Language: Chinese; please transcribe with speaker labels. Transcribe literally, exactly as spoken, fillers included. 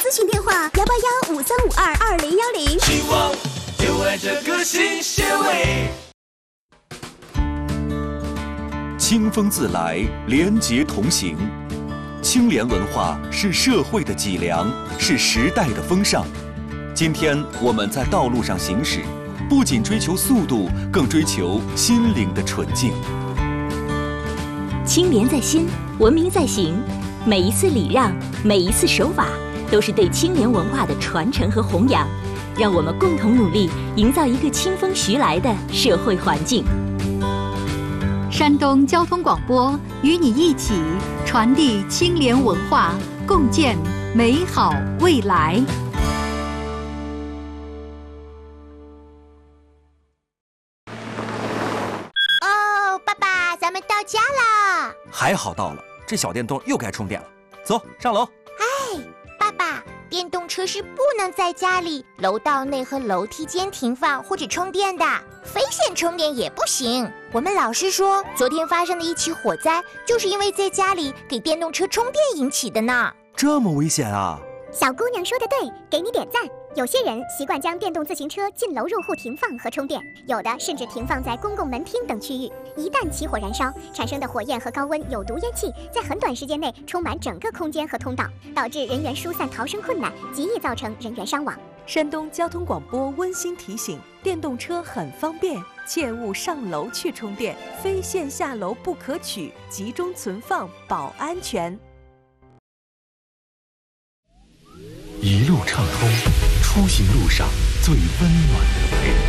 Speaker 1: 咨询电话：幺八幺五三五二二零幺零。
Speaker 2: 希望就爱这个新穴位。
Speaker 3: 清风自来，廉洁同行。清廉文化是社会的脊梁，是时代的风尚。今天我们在道路上行驶，不仅追求速度，更追求心灵的纯净。
Speaker 4: 清廉在心，文明在行。每一次礼让，每一次守法，都是对清廉文化的传承和弘扬。让我们共同努力，营造一个清风徐来的社会环境。
Speaker 5: 山东交通广播与你一起传递清廉文化，共建美好未来。
Speaker 6: 哦，爸爸，咱们到家啦！
Speaker 7: 还好到了，这小电动又该充电了。走，上楼。
Speaker 6: 哎，爸爸，电动车是不能在家里楼道内和楼梯间停放或者充电的，非线充电也不行。我们老师说，昨天发生的一起火灾，就是因为在家里给电动车充电引起的呢。
Speaker 7: 这么危险啊！
Speaker 8: 小姑娘说的对，给你点赞。有些人习惯将电动自行车进楼入户停放和充电，有的甚至停放在公共门厅等区域。一旦起火燃烧，产生的火焰和高温有毒烟气在很短时间内充满整个空间和通道，导致人员疏散逃生困难，极易造成人员伤亡。
Speaker 9: 山东交通广播温馨提醒：电动车很方便，切勿上楼去充电，非线下楼不可取，集中存放保安全。
Speaker 3: 一路畅通，出行路上最温暖的陪伴。